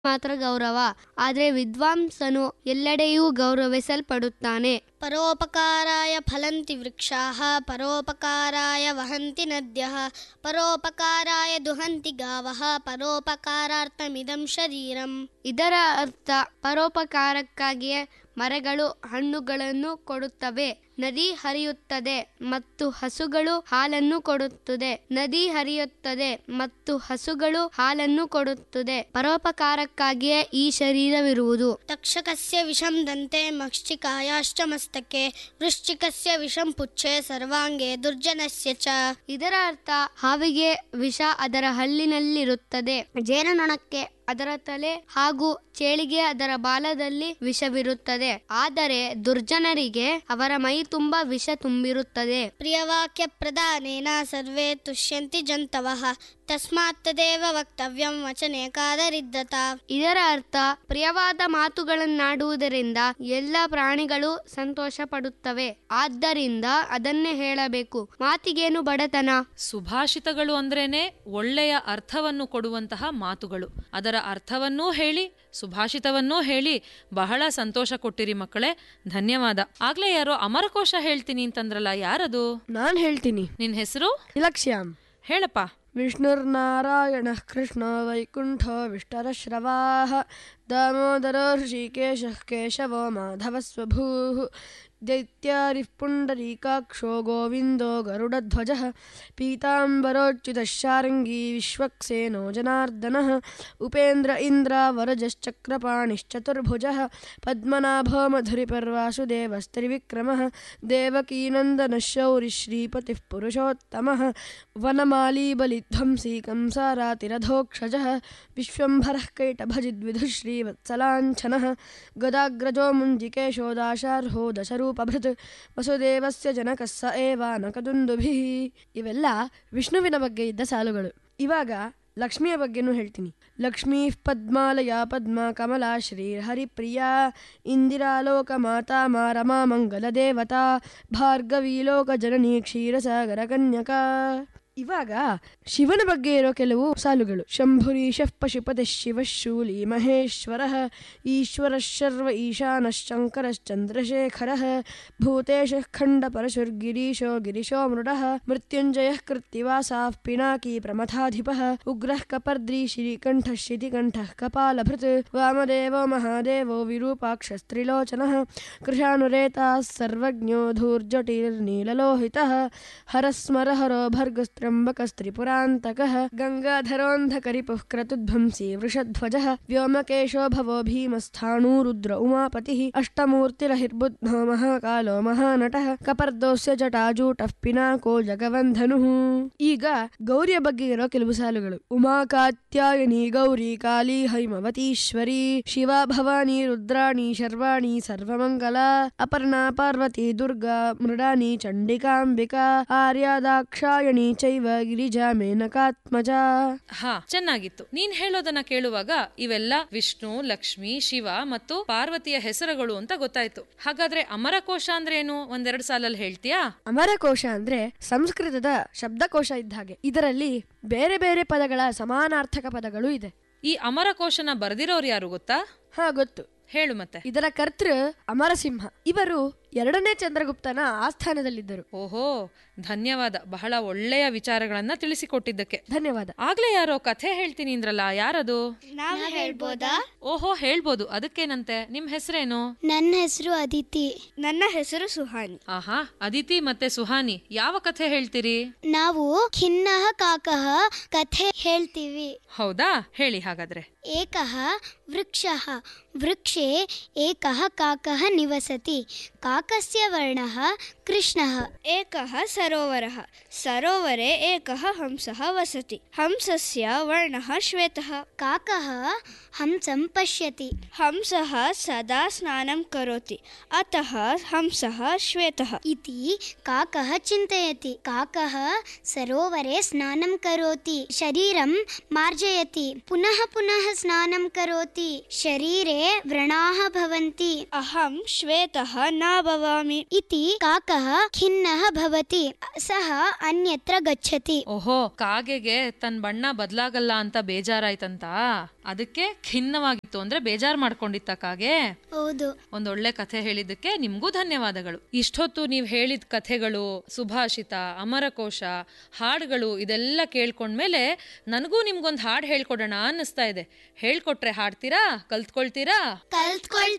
ಮಾತ್ರ ಗೌರವ, ಆದರೆ ವಿದ್ವಾಂಸನು ಎಲ್ಲೆಡೆಯೂ ಗೌರವಿಸಲ್ಪಡುತ್ತಾನೆ. ಪರೋಪಕಾರಾಯ ಫಲಂತಿ ವೃಕ್ಷಾಃ ಪರೋಪಕಾರಾಯ ವಹಂತಿ ನದ್ಯಃ ಪರೋಪಕಾರಾಯ ದುಹಂತಿ ಗಾವಃ ಪರೋಪಕಾರಾರ್ಥಮಿದಂ ಶರೀರಂ. ಇದರ ಅರ್ಥ ಪರೋಪಕಾರಕ್ಕಾಗಿಯೇ ಮರಗಳು ಹಣ್ಣುಗಳನ್ನು ಕೊಡುತ್ತವೆ, ನದಿ ಹರಿಯುತ್ತದೆ ಮತ್ತು ಹಸುಗಳು ಹಾಲನ್ನು ಕೊಡುತ್ತದೆ. ನದಿ ಹರಿಯುತ್ತದೆ ಮತ್ತು ಹಸುಗಳು ಹಾಲನ್ನು ಕೊಡುತ್ತದೆ. ಪರೋಪಕಾರಕ್ಕಾಗಿಯೇ ಈ ಶರೀರವಿರುವುದು. ತಕ್ಷಕಸ್ಯ ವಿಷಂ ದಂತೆ ಮಕ್ಷಿಕಾಯಾಶ್ಚ ಮಸ್ತಕೆ ವೃಶ್ಚಿಕಸ್ಯ ವಿಷಂ ಪುಚ್ಛೆ ಸರ್ವಾಂಗೆ ದುರ್ಜನಸ್ಯ ಚ. ಇದರ ಅರ್ಥ ಹಾವಿಗೆ ವಿಷ ಅದರ ಹಲ್ಲಿನಲ್ಲಿರುತ್ತದೆ, ಜೇನುನೊಣಕ್ಕೆ ಅದರ ತಲೆ ಹಾಗೂ ಚೇಳಿಗೆ ಅದರ ಬಾಲದಲ್ಲಿ ವಿಷವಿರುತ್ತದೆ. ಆದರೆ ದುರ್ಜನರಿಗೆ ಅವರ ಮೈ ತುಂಬಾ ವಿಷ ತುಂಬಿರುತ್ತದೆ. ಪ್ರಿಯವಾಕ್ಯ ಪ್ರದಾನೇನ ಸರ್ವೇ ತುಷ್ಯಂತಿ ಜಂತವಃ ತಸ್ಮಾತ್ ತದೇವ ವಕ್ತವ್ಯಂ ವಚನೆ ಕಾದರಿದ್ಧತಾ. ಇದರ ಅರ್ಥ ಪ್ರಿಯವಾದ ಮಾತುಗಳನ್ನಾಡುವುದರಿಂದ ಎಲ್ಲ ಪ್ರಾಣಿಗಳು ಸಂತೋಷ ಪಡುತ್ತವೆ, ಆದ್ದರಿಂದ ಅದನ್ನೇ ಹೇಳಬೇಕು. ಮಾತಿಗೇನು ಬಡತನ? ಸುಭಾಷಿತಗಳು ಅಂದ್ರೇನೆ ಒಳ್ಳೆಯ ಅರ್ಥವನ್ನು ಕೊಡುವಂತಹ ಮಾತುಗಳು. ಅದರ ಅರ್ಥವನ್ನೂ ಹೇಳಿ ಸುಭಾಷಿತವನ್ನೂ ಹೇಳಿ ಬಹಳ ಸಂತೋಷ ಕೊಟ್ಟಿರಿ ಮಕ್ಕಳೇ, ಧನ್ಯವಾದ. ಆಗ್ಲೇ ಯಾರೋ ಅಮರಕೋಶ ಹೇಳ್ತೀನಿ ಅಂತಂದ್ರಲ್ಲ, ಯಾರದು? ನಾನ್ ಹೇಳ್ತೀನಿ. ನಿನ್ ಹೆಸರು? ಇಲಕ್ಷ್ಯಾಮ್. ಹೇಳಪ್ಪ. ವಿಷ್ಣುರ್ನಾರಾಯಣ ಕೃಷ್ಣ ವೈಕುಂಠ ವಿಷ್ಟರಶ್ರವಾಃ ದಾಮೋದರೋ ಋಷಿಕೇಶ ಕೇಶವೋ ಮಾಧವಸ್ವಭೂಃ ದೈತ್ಯಾರಿಃ ಪುಂಡರೀಕಾಕ್ಷೋ ಗೋವಿಂದೋ ಗರುಡಧ್ವಜಃ ಪೀತಾಂಬರೋಚ್ಯುತಶಾರ್ಂಗೀ ವಿಶ್ವಕ್ಸೇನೋ ಜನಾರ್ದನಃ ಉಪೇಂದ್ರ ಇಂದ್ರ ವರಜಶ್ಚಕ್ರಪಾಣಿಶ್ಚತುರ್ಭುಜಃ ಪದ್ಮನಾಭೋ ಮಧುರಿಪರ್ವಾಸುದೇವಸ್ತ್ರಿವಿಕ್ರಮಃ ದೇವಕೀನಂದನಃ ಶೌರಿಃ ಶ್ರೀಪತಿಃ ಪುರುಷೋತ್ತಮಃ ವನಮಾಲಿ ಬಲಿಧ್ವಂಸೀ ಕಂಸಾರಾತಿರಧೋಕ್ಷಜಃ ವಿಶ್ವಂಭರಃ ಕೈಟಭಜಿದ್ವಿಧುಃ ಶ್ರೀವತ್ಸಲಾಂಛನಃ ಗದಾಗ್ರಜೋ ಮುಂಜಿಕೇಶೋ ದಾಶಾರ್ಹೋ ದಶರೂಪಭೃತ್ ವಸುದೇವಸ್ಯ ಜನಕಃ ಸ ಏವಾನಕದುಂದುಭಿಃ. ಇವೆಲ್ಲ ವಿಷ್ಣುವಿನ ಬಗ್ಗೆ ಇದ್ದ ಸಾಲುಗಳು. ಇವಾಗ ಲಕ್ಷ್ಮಿಯ ಬಗ್ಗೆನೂ ಹೇಳ್ತೀನಿ. ಲಕ್ಷ್ಮೀ ಪದ್ಮಾಲಯ ಪದ್ಮ ಕಮಲಾ ಶ್ರೀ ಹರಿಪ್ರಿಯಾ ಇಂದಿರಾಲೋಕ ಮಾತಾ ಮಾ ರಮಾ ಮಂಗಲ ದೇವತಾ ಭಾರ್ಗವೀ ಲೋಕ ಜನನೀ ಕ್ಷೀರಸಾಗರ ಕನ್ಯಕಾ. ಇವಾಗ ಶಿವನ ಬಗ್ಗೆ ಇರೋ ಕೆಲವು ಸಾಲುಗಳು. ಶಂಭುರೀಶಃ ಪಶುಪತಿ ಶಿವಶೂಲಿ ಮಹೇಶ್ವರಃ ಈಶ್ವರಃ ಶರ್ವ ಈಶಾನಃ ಶಂಕರಶ್ಚಂದ್ರಶೇಖರಃ ಭೂತೇಶಃ ಖಂಡ ಪರಶುರ್ಗಿರೀಶೋ ಗಿರಿಶೋ ಮೃಡಃ ಮೃತ್ಯುಂಜಯಃ ಕೃತ್ತಿವಾಸಾಃ ಪಿನಾಕಿ ಪ್ರಮಥಾಧಿಪಃ ಉಗ್ರಃ ಕಪರ್ದ್ರಿ ಶ್ರೀಕಂಠಃ ಶಿತಿಕಂಠಃ ಕಪಾಲಭೃತ್ ವಾಮದೇವೋ ಮಹಾದೇವೋ ವಿರೂಪಾಕ್ಷಸ್ತ್ರಿಲೋಚನಃ ಕೃಶಾನುರೇತಾಃ ಸರ್ವಜ್ಞೋ ಧೂರ್ಜಟಿರ್ನೀಲಲೋಹಿತಃ ಹರಸ್ಮರಹರೋ ಭರ್ಗಸ್ತ್ರಂಬಕಸ್ತ್ರಿಪುರಾಂತಕಃ ಗಂಗಾಧರೋಂಧಕರಿಪುಃ ಕ್ರತುಧ್ವಂಸಿ ವೃಷಧ್ವಜಃ ವ್ಯೋಮಕೇಶೋ ಭವೋ ಭೀಮಸ್ಥಾಣೂ ರುದ್ರ ಉಮಾಪತಿಃ ಅಷ್ಟಮೂರ್ತಿರಹಿರ್ಬುದ್ಧೋ ಮಹಾಕಾಲೋ ಮಹಾನಟಃ ಕಪರ್ದೋಸ್ಯ ಜಟಾಜೂಟಃ ಪಿನಾಕೋ ಜಗವಂಧನುಃ. ಈಗ ಗೌರಿಯ ಬಗ್ಗೆ ಇರೋ ಕೆಲವು ಸಾಲುಗಳು. ಉಮಾ ಕಾತ್ಯಾಯನಿ ಗೌರಿ ಕಾಳಿ ಹೈಮವತೀಶ್ವರಿ ಶಿವ ಭವಾನಿ ರುದ್ರಾಣಿ ಶರ್ವಾಣಿ ಸರ್ವಮಂಗಲ ಅಪರ್ಣಾ ಪಾರ್ವತಿ ದುರ್ಗಾ ಮೃಡಾನಿ ಚಂಡಿಕಾಂಬಿಕಾ ಆರ್ಯಾ ದಾಕ್ಷಾಯಣಿ ಚೈವ ಗಿರಿಜಾ ಮೇನಕಾತ್ಮಜ. ಹಾ, ಚೆನ್ನಾಗಿತ್ತು. ನೀನ್ ಹೇಳೋದನ್ನ ಕೇಳುವಾಗ ಇವೆಲ್ಲ ವಿಷ್ಣು, ಲಕ್ಷ್ಮಿ, ಶಿವ ಮತ್ತು ಪಾರ್ವತಿಯ ಹೆಸರುಗಳು ಅಂತ ಗೊತ್ತಾಯ್ತು. ಹಾಗಾದ್ರೆ ಅಮರಕೋಶ ಅಂದ್ರೆ ಏನು? ಒಂದೆರಡು ಸಾಲಲ್ಲಿ ಹೇಳ್ತೀಯಾ? ಅಮರಕೋಶ ಅಂದ್ರೆ ಸಂಸ್ಕೃತದ ಶಬ್ದಕೋಶ ಇದ್ದ ಹಾಗೆ. ಇದರಲ್ಲಿ ಬೇರೆ ಬೇರೆ ಪದಗಳ ಸಮಾನಾರ್ಥಕ ಪದಗಳು ಇದೆ. ಈ ಅಮರಕೋಶನ ಬರೆದಿರೋರು ಯಾರು ಗೊತ್ತಾ? ಹಾ, ಗೊತ್ತು. ಹೇಳು ಮತ್ತೆ. ಇದರ ಕರ್ತೃ ಅಮರಸಿಂಹ. ಇವರು 2ನೇ ಚಂದ್ರಗುಪ್ತನ ಆಸ್ಥಾನದಲ್ಲಿದ್ದರು. ಓಹೋ, ಧನ್ಯವಾದ. ಬಹಳ ಒಳ್ಳೆಯ ವಿಚಾರಗಳನ್ನ ತಿಳಿಸಿಕೊಟ್ಟಿದ್ದಕ್ಕೆ ಧನ್ಯವಾದ. ಆಗ್ಲೇ ಯಾರೋ ಕಥೆ ಹೇಳ್ತೀನಿ ಅಂದ್ರಲ್ಲ, ಯಾರದು? ನಾವು ಹೇಳ್ಬೋದಾ? ಓಹೋ, ಹೇಳ್ಬೋದು. ಅದಕ್ಕೇನಂತೆ. ನಿಮ್ ಹೆಸರೇನು? ನನ್ನ ಹೆಸರು ಅದಿತಿ. ನನ್ನ ಹೆಸರು ಸುಹಾನಿ. ಆಹಾ, ಅದಿತಿ ಮತ್ತೆ ಸುಹಾನಿ, ಯಾವ ಕಥೆ ಹೇಳ್ತೀರಿ? ನಾವು ಖಿನ್ನಃ ಕಾಕಃ ಕಥೆ ಹೇಳ್ತೀವಿ. ಹೌದಾ? ಹೇಳಿ ಹಾಗಾದ್ರೆ. ಏಕಃ ವೃಕ್ಷಃ ವೃಕ್ಷೇ ಏಕಃ ಕಾಕಃ ನಿವಸತಿ ಕಾಕಸ್ಯ ವರ್ಣಃ ಕೃಷ್ಣಃ. ಏಕಃ ಸರೋವರಃ ಸರೋವರೆ ಏಕಃ ಹಂಸಃ ವಸತಿ ಹಂಸಸ್ಯ ವರ್ಣಃ ಶ್ವೇತಃ. ಕಾಕಃ ಹಂಸಂ ಪಶ್ಯತಿ ಹಂಸಃ ಸದಾ ಸ್ನಾನಂ ಕರೋತಿ ಅತಃ ಹಂಸಃ ಶ್ವೇತಃ. ಇತಿ ಕಾಕಃ ಚಿಂತಯತಿ ಕಾಕಃ ಸರೋವರೆ ಸ್ನಾನಂ ಕರೋತಿ ಶರೀರಂ ಮಾರ್ಜಯತಿ ಪುನಃ ಪುನಃ ಸ್ನಾನಂ ಕರೋತಿ ಶರೀರೆ ವ್ರಣಾಃ ಭವಂತಿ ಅಹಂ ಶ್ವೇತಃ ನ ಭವಾಮಿ. ಇತಿ ಕಾಕಃ ಕಾಕಃ ಖಿನ್ನಃ ಭವತಿ ಸಹ ಅನ್ಯತ್ರ ಗಚ್ಚತಿ. ಓಹೋ, ಕಾಗೆಗೆ ತನ್ನ ಬಣ್ಣ ಬದಲಾಗಲ್ಲ ಅಂತ ಬೇಜಾರಾಯ್ತಂತ, ಅದಕ್ಕೆ ಖಿನ್ನವಾಗಿತ್ತು ಅಂದ್ರೆ ಬೇಜಾರ್ ಮಾಡ್ಕೊಂಡಿತ್ತ ಕಾಗೆ. ಹೌದು. ಒಂದೊಳ್ಳೆ ಕಥೆ ಹೇಳಿದ್ದಕ್ಕೆ ನಿಮ್ಗೂ ಧನ್ಯವಾದಗಳು. ಇಷ್ಟೊತ್ತು ನೀವು ಹೇಳಿದ ಕಥೆಗಳು, ಸುಭಾಷಿತ, ಅಮರಕೋಶ, ಹಾಡುಗಳು ಇದೆಲ್ಲ ಕೇಳ್ಕೊಂಡ್ಮೇಲೆ ನನಗೂ ನಿಮ್ಗೊಂದು ಹಾಡು ಹೇಳ್ಕೊಡೋಣ ಅನ್ನಿಸ್ತಾ ಇದೆ. ಹೇಳ್ಕೊಟ್ರೆ ಹಾಡ್ತೀರಾ? ಕಲ್ತ್ಕೊಳ್ತೀರಾ? ಕಲ್ತ್ಕೊಳ್ತೀನಿ.